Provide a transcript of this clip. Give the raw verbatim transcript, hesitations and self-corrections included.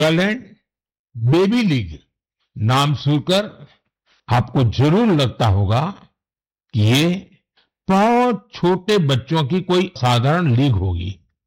Nagaland baby league नाम सुनकर आपको जरूर लगता होगा कि ये बहुत छोटे बच्चों की कोई साधारण लीग होगी,